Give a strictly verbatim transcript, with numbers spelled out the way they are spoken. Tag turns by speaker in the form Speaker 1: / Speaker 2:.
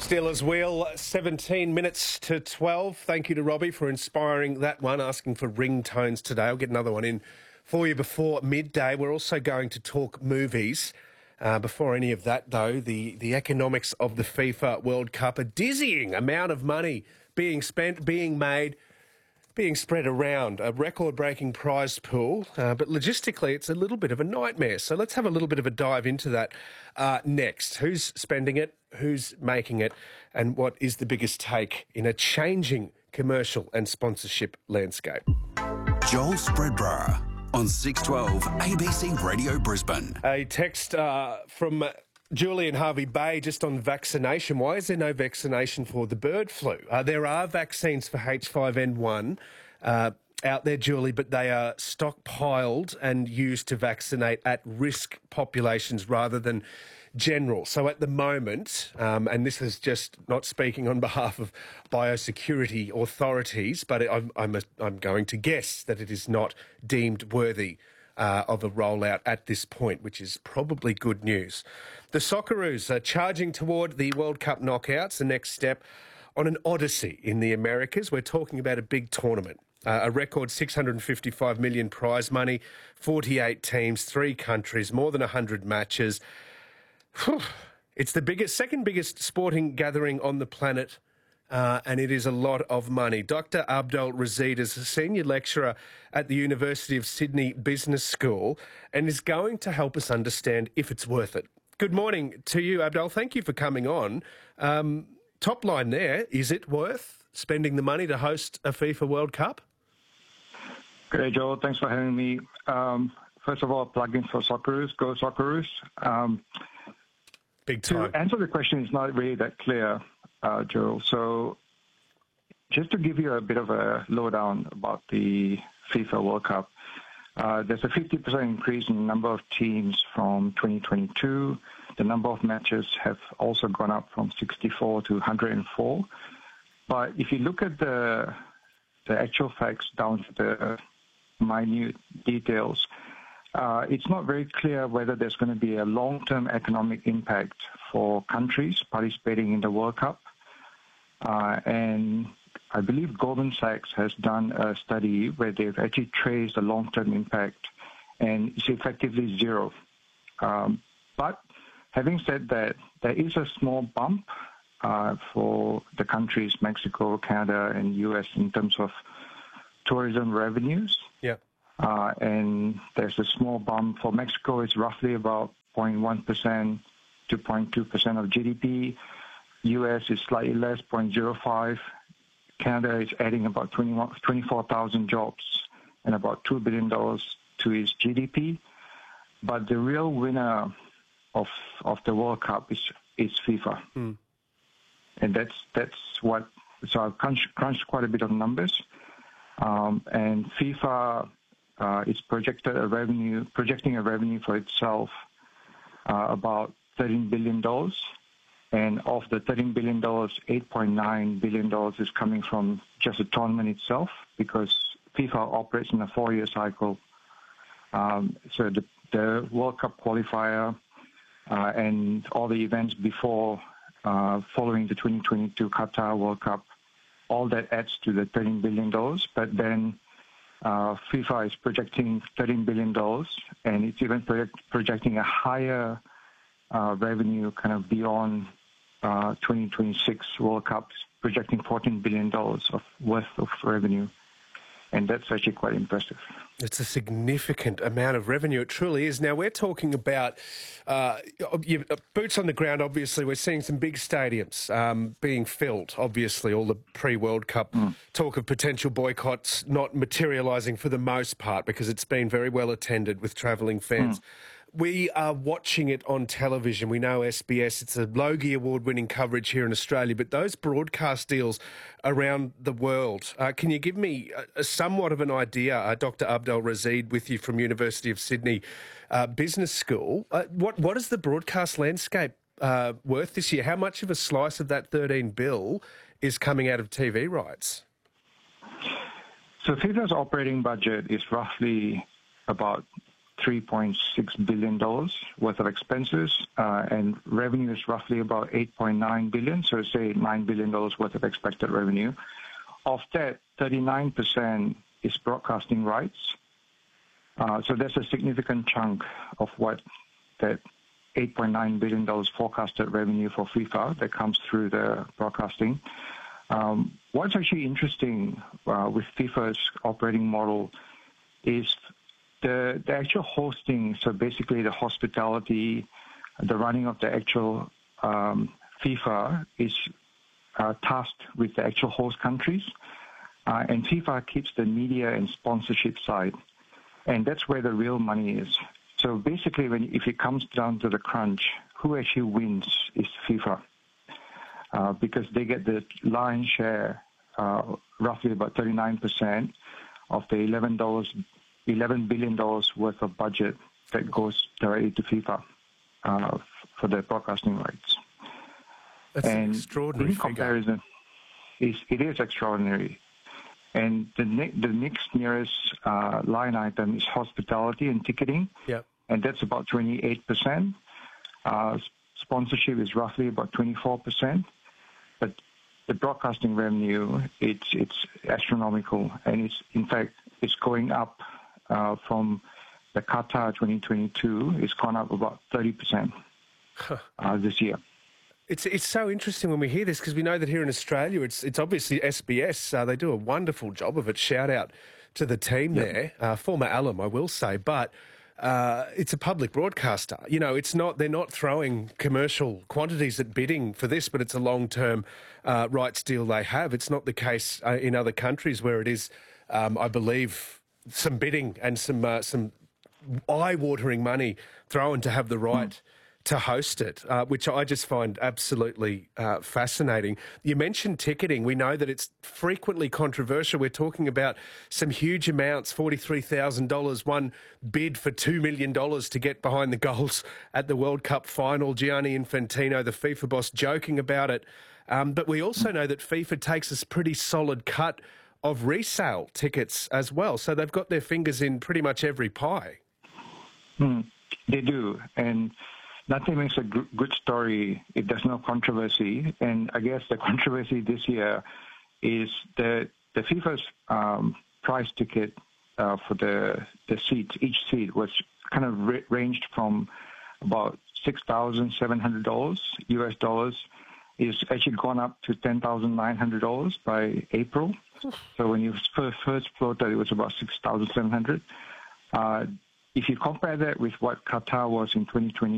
Speaker 1: Steelers Wheel, seventeen minutes to twelve. Thank you to Robbie for inspiring that one, asking for ringtones today. I'll get another one in for you before midday. We're also going to talk movies. Uh, before any of that, though, the, the economics of the FIFA World Cup, a dizzying amount of money being spent, being made, being spread around, a record-breaking prize pool, uh, but logistically it's a little bit of a nightmare. So let's have a little bit of a dive into that uh, next. Who's spending it, who's making it, and what is the biggest take in a changing commercial and sponsorship landscape?
Speaker 2: Joel Spreadborough on six twelve A B C Radio Brisbane.
Speaker 1: A text uh, from Julian Harvey Bay just on vaccination. Why is there no vaccination for the bird flu? Uh, there are vaccines for H five N one uh, out there, Julie, but they are stockpiled and used to vaccinate at-risk populations rather than general. So at the moment, um, and this is just not speaking on behalf of biosecurity authorities, but I'm, I'm, a, I'm going to guess that it is not deemed worthy Uh, of a rollout at this point, which is probably good news. The Socceroos are charging toward the World Cup knockouts, the next step on an odyssey in the Americas. We're talking about a big tournament, uh, a record six hundred fifty-five million dollars prize money, forty-eight teams, three countries, more than one hundred matches. Whew. It's the biggest, second biggest sporting gathering on the planet. Uh, and it is a lot of money. Doctor Abdul Razid is a senior lecturer at the University of Sydney Business School and is going to help us understand if it's worth it. Good morning to you, Abdul. Thank you for coming on. Um, top line there, is it worth spending the money to host a FIFA World Cup?
Speaker 3: Great, Joel. Thanks for having me. Um, first of all, plug in for Socceroos. Go Socceroos. Um,
Speaker 1: Big time.
Speaker 3: To answer the question, it's not really that clear. Uh, Joel. So just to give you a bit of a lowdown about the FIFA World Cup, uh, there's a fifty percent increase in the number of teams from twenty twenty-two. The number of matches have also gone up from sixty-four to one hundred four. But if you look at the, the actual facts down to the minute details, uh, it's not very clear whether there's going to be a long-term economic impact for countries participating in the World Cup. Uh, and I believe Goldman Sachs has done a study where they've actually traced the long-term impact, and it's effectively zero. Um, but having said that, there is a small bump uh, for the countries, Mexico, Canada, and U S in terms of tourism revenues.
Speaker 1: Yeah.
Speaker 3: Uh, and there's a small bump for Mexico. It's roughly about zero point one percent to zero point two percent of G D P. U S is slightly less, zero point zero five. Canada is adding about twenty-four thousand jobs and about two billion dollars to its G D P. But the real winner of of the World Cup is is FIFA. Mm. And that's that's what, so I've crunched, crunched quite a bit of numbers. Um, and FIFA uh, is projected a revenue, projecting a revenue for itself uh, about thirteen billion dollars. And of the thirteen billion dollars, eight point nine billion dollars is coming from just the tournament itself, because FIFA operates in a four-year cycle. Um, so the, the World Cup qualifier uh, and all the events before, uh, following the twenty twenty-two Qatar World Cup, all that adds to the thirteen billion dollars. But then uh, FIFA is projecting thirteen billion dollars, and it's even project, projecting a higher uh, revenue kind of beyond Uh, twenty twenty-six World Cups, projecting fourteen billion dollars of worth of revenue. And that's actually quite impressive.
Speaker 1: It's a significant amount of revenue. It truly is. Now, we're talking about uh, you, boots on the ground, obviously. We're seeing some big stadiums um, being filled, obviously, all the pre-World Cup mm. talk of potential boycotts not materialising for the most part, because it's been very well attended with travelling fans. Mm. We are watching it on television. We know S B S, it's a Logie Award-winning coverage here in Australia, but those broadcast deals around the world, uh, can you give me a, a somewhat of an idea, uh, Doctor Abdul Razid with you from University of Sydney uh, Business School, uh, what, what is the broadcast landscape uh, worth this year? How much of a slice of that thirteen bill is coming out of T V rights?
Speaker 3: So FIFA's operating budget is roughly about three point six billion dollars worth of expenses, uh, and revenue is roughly about eight point nine billion dollars, so say nine billion dollars worth of expected revenue. Of that, thirty-nine percent is broadcasting rights. Uh, so that's a significant chunk of what that eight point nine billion dollars forecasted revenue for FIFA that comes through the broadcasting. Um, what's actually interesting uh, with FIFA's operating model is the, the actual hosting, so basically the hospitality, the running of the actual um, FIFA is uh, tasked with the actual host countries, uh, and FIFA keeps the media and sponsorship side, and that's where the real money is. So basically, when if it comes down to the crunch, who actually wins is FIFA, uh, because they get the lion's share, uh, roughly about thirty-nine percent of the eleven dollars, eleven billion dollars worth of budget that goes directly to FIFA uh, for the broadcasting rights.
Speaker 1: That's
Speaker 3: and
Speaker 1: an extraordinary
Speaker 3: in comparison, is it is extraordinary. And the, ne- the next nearest uh, line item is hospitality and ticketing,
Speaker 1: Yep.
Speaker 3: and that's about twenty-eight percent. Uh, sponsorship is roughly about twenty-four percent. But the broadcasting revenue, it's it's astronomical, and it's in fact it's going up uh, from the Qatar twenty twenty-two. It's gone up about thirty percent uh, this year.
Speaker 1: It's it's so interesting when we hear this, because we know that here in Australia, it's it's obviously S B S. Uh, they do a wonderful job of it. Shout out to the team
Speaker 3: Yep.
Speaker 1: there, uh, former alum, I will say, but uh, it's a public broadcaster. You know, it's not they're not throwing commercial quantities at bidding for this, but it's a long term uh, rights deal they have. It's not the case uh, in other countries where it is, um, I believe, some bidding and some uh, some eye watering money thrown to have the right. Mm. to host it, uh, which I just find absolutely uh, fascinating. You mentioned ticketing. We know that it's frequently controversial. We're talking about some huge amounts, forty-three thousand dollars, one bid for two million dollars to get behind the goals at the World Cup final. Gianni Infantino, the FIFA boss, joking about it. Um, but we also know that FIFA takes a pretty solid cut of resale tickets as well. So they've got their fingers in pretty much every pie.
Speaker 3: Hmm, they do. And nothing makes a good story if there's no controversy. And I guess the controversy this year is that the FIFA's um, price ticket uh, for the the seats, each seat was kind of ra- ranged from about six thousand seven hundred dollars U S dollars. It's actually gone up to ten thousand nine hundred dollars by April. So when you first, first floated, it was about six thousand seven hundred dollars. Uh, if you compare that with what Qatar was in twenty twenty,